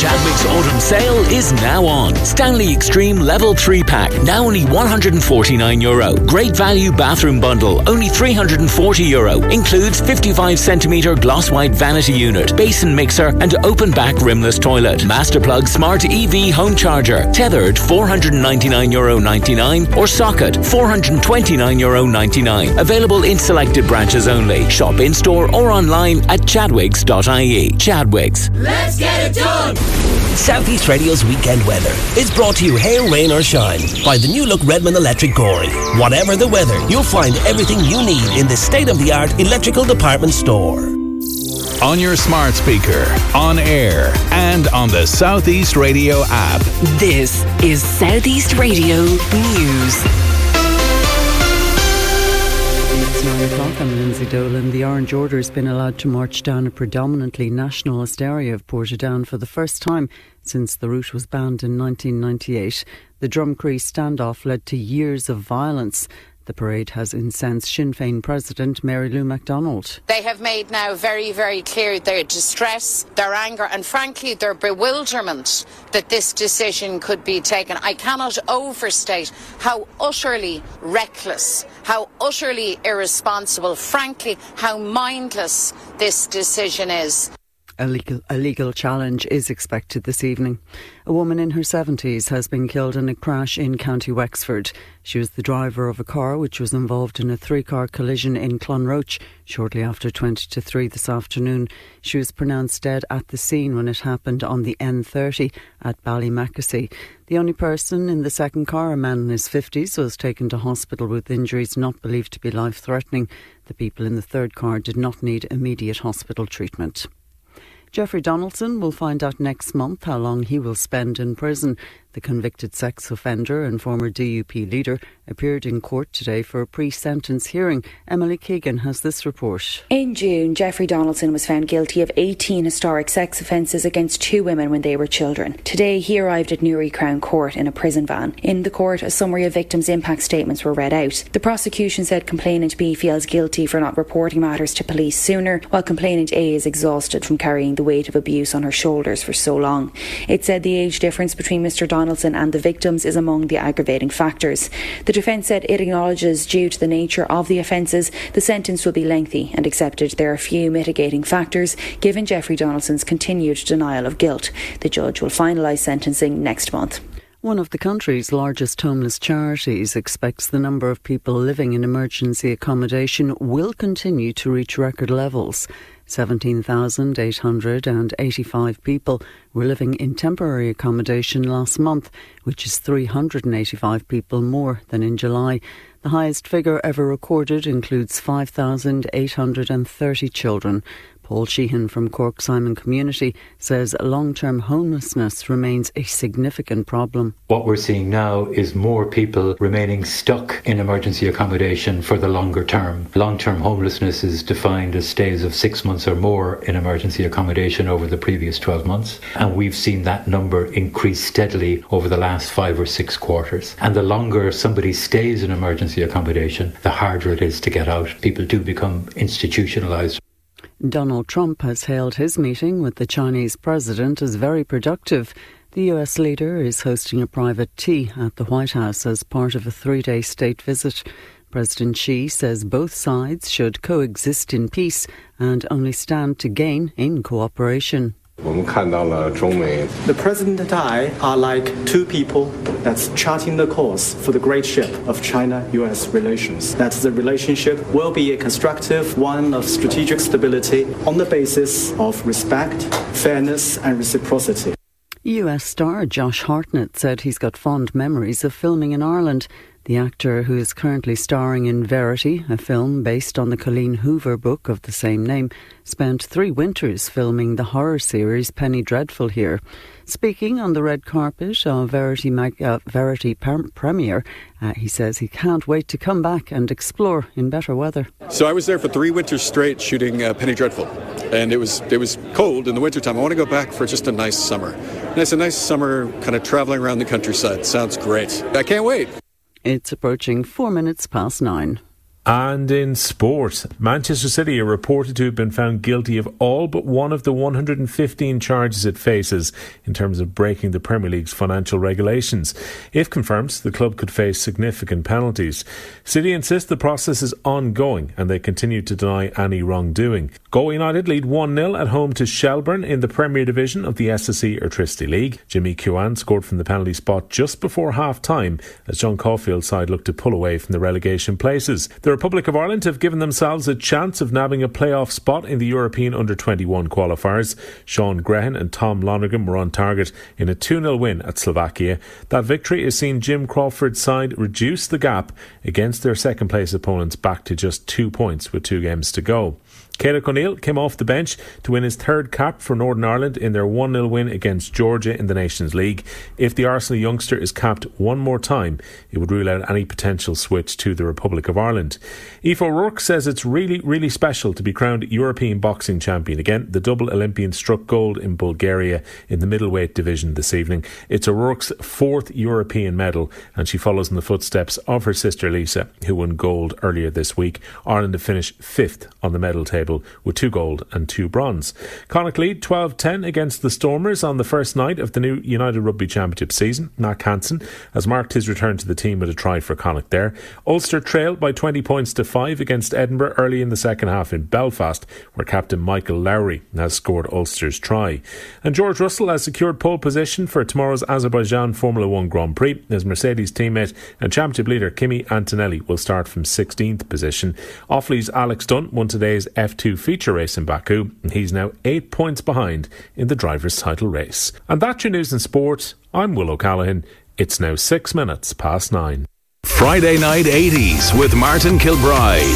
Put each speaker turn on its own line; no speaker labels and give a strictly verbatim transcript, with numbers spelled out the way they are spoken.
Chadwick's autumn sale is now on. Stanley Extreme Level three pack, now only one hundred forty-nine euro. Great value bathroom bundle, only three hundred forty euro. Includes fifty-five centimetre gloss white vanity unit, basin mixer and open back rimless toilet. Masterplug Smart E V home charger, tethered four hundred ninety-nine euro ninety-nine or socket four hundred twenty-nine euro ninety-nine. Available in selected branches only. Shop in store or online at chadwicks dot I E. Chadwicks.
Let's get it done!
Southeast Radio's weekend weather is brought to you, hail, rain or shine, by the new look Redmond Electric Goring. Whatever the weather, you'll find everything you need in the state-of-the-art electrical department store.
On your smart speaker, on air, and on the Southeast Radio app.
This is Southeast Radio News.
It's nine o'clock. I'm Lindsay Dolan. The Orange Order has been allowed to march down a predominantly nationalist area of Portadown for the first time since the route was banned in nineteen ninety-eight. The Drumcree standoff led to years of violence. The parade has incensed Sinn Féin President Mary Lou MacDonald.
They have made now very, very clear their distress, their anger and frankly their bewilderment that this decision could be taken. I cannot overstate how utterly reckless, how utterly irresponsible, frankly how mindless this decision is.
A legal, a legal challenge is expected this evening. A woman in her seventies has been killed in a crash in County Wexford. She was the driver of a car which was involved in a three-car collision in Clonroach shortly after twenty to three this afternoon. She was pronounced dead at the scene when it happened on the N thirty at Ballymackesy. The only person in the second car, a man in his fifties, was taken to hospital with injuries not believed to be life-threatening. The people in the third car did not need immediate hospital treatment. Jeffrey Donaldson will find out next month how long he will spend in prison. The convicted sex offender and former D U P leader appeared in court today for a pre-sentence hearing. Emily Keegan has this report.
In June, Jeffrey Donaldson was found guilty of eighteen historic sex offences against two women when they were children. Today, he arrived at Newry Crown Court in a prison van. In the court, a summary of victims' impact statements were read out. The prosecution said complainant B feels guilty for not reporting matters to police sooner, while complainant A is exhausted from carrying the weight of abuse on her shoulders for so long. It said the age difference between Mr Donaldson and the victims is among the aggravating factors. The defence said it acknowledges, due to the nature of the offences, the sentence will be lengthy and accepted there are few mitigating factors given Jeffrey Donaldson's continued denial of guilt. The judge will finalise sentencing next month.
One of the country's largest homeless charities expects the number of people living in emergency accommodation will continue to reach record levels. seventeen thousand eight hundred eighty-five people were living in temporary accommodation last month, which is three hundred eighty-five people more than in July. The highest figure ever recorded includes five thousand eight hundred thirty children. Paul Sheehan from Cork Simon Community says long-term homelessness remains a significant problem.
What we're seeing now is more people remaining stuck in emergency accommodation for the longer term. Long-term homelessness is defined as stays of six months or more in emergency accommodation over the previous twelve months. And we've seen that number increase steadily over the last five or six quarters. And the longer somebody stays in emergency accommodation, the harder it is to get out. People do become institutionalised.
Donald Trump has hailed his meeting with the Chinese president as very productive. The U S leader is hosting a private tea at the White House as part of a three-day state visit. President Xi says both sides should coexist in peace and only stand to gain in cooperation.
The President and I are like two people that's charting the course for the great ship of China-U S relations. That the relationship will be a constructive one of strategic stability on the basis of respect, fairness and reciprocity.
U S star Josh Hartnett said he's got fond memories of filming in Ireland. The actor, who is currently starring in Verity, a film based on the Colleen Hoover book of the same name, spent three winters filming the horror series Penny Dreadful here. Speaking on the red carpet of Verity, mag- uh, Verity par- premiere, uh, he says he can't wait to come back and explore in better weather.
So I was there for three winters straight shooting uh, Penny Dreadful, and it was it was cold in the wintertime. I want to go back for just a nice summer. And it's a nice summer kind of travelling around the countryside. Sounds great. I can't wait.
It's approaching four minutes past nine.
And in sport, Manchester City are reported to have been found guilty of all but one of the one hundred fifteen charges it faces in terms of breaking the Premier League's financial regulations. If confirmed, the club could face significant penalties. City insist the process is ongoing and they continue to deny any wrongdoing. Go United lead one nil at home to Shelbourne in the Premier Division of the S S E Airtricity League. Jimmy Keown scored from the penalty spot just before half-time as John Caulfield's side looked to pull away from the relegation places. The Republic of Ireland have given themselves a chance of nabbing a playoff spot in the European under twenty-one qualifiers. Sean Grehan and Tom Lonergan were on target in a two nil win at Slovakia. That victory has seen Jim Crawford's side reduce the gap against their second place opponents back to just two points with two games to go. Caoimhe O'Neill came off the bench to win his third cap for Northern Ireland in their one nil win against Georgia in the Nations League. If the Arsenal youngster is capped one more time, it would rule out any potential switch to the Republic of Ireland. Aoife O'Rourke says it's really, really special to be crowned European boxing champion again. The double Olympian struck gold in Bulgaria in the middleweight division this evening. It's O'Rourke's fourth European medal, and she follows in the footsteps of her sister Lisa, who won gold earlier this week. Ireland have finished fifth on the medal table with two gold and two bronze. Connacht lead twelve ten against the Stormers on the first night of the new United Rugby Championship season. Mac Hansen has marked his return to the team with a try for Connacht there. Ulster trailed by twenty points to five against Edinburgh early in the second half in Belfast, where captain Michael Lowry has scored Ulster's try. And George Russell has secured pole position for tomorrow's Azerbaijan Formula one Grand Prix. His Mercedes teammate and championship leader Kimi Antonelli will start from sixteenth position. Offaly's Alex Dunn won today's F two feature race in Baku, and he's now eight points behind in the driver's title race. And that's your news in sport. I'm Will O'Callaghan. It's now six minutes past nine.
Friday Night eighties with Martin Kilbride